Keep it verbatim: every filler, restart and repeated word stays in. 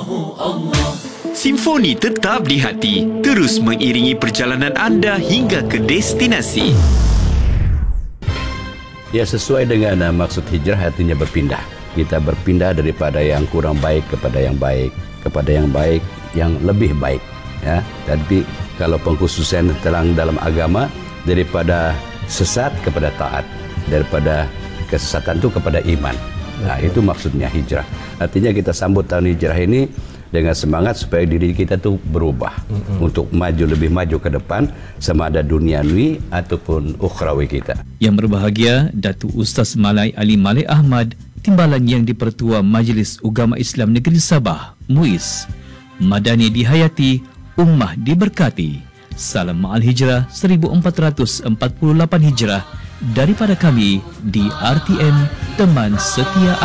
Simfoni tetap di hati, terus mengiringi perjalanan anda hingga ke destinasi. Ya, sesuai dengan uh, maksud hijrah, artinya berpindah. Kita berpindah daripada yang kurang baik kepada yang baik, kepada yang baik yang lebih baik. Ya, tapi kalau pengkhususan dalam dalam agama, daripada sesat kepada taat, daripada kesesatan itu kepada iman. Nah, itu maksudnya hijrah. Artinya kita sambut tahun hijrah ini dengan semangat supaya diri kita tuh berubah mm-hmm. untuk maju, lebih maju ke depan, sama ada duniawi ataupun ukhrawi kita. Yang berbahagia Datuk Ustaz Malai Ali Malik Ahmad, Timbalan Yang di-Pertua Majlis Ugama Islam Negeri Sabah, MUIS. Madani dihayati, ummah diberkati. Salam Ma'al Hijrah seribu empat ratus empat puluh lapan Hijrah daripada kami di R T M Teman Setia